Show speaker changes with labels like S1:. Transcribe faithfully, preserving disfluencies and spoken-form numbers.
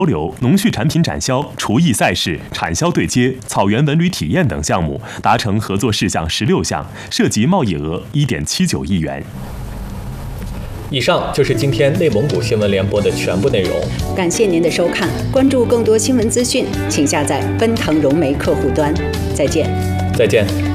S1: 交流、农畜产品展销、厨艺赛事、产销对接、草原文旅体验等项目，达成合作事项十六项，涉及贸易额一点七九亿元。
S2: 以上就是今天内蒙古新闻联播的全部内容。
S3: 感谢您的收看，关注更多新闻资讯，请下载奔腾融媒客户端。再见。
S2: 再见。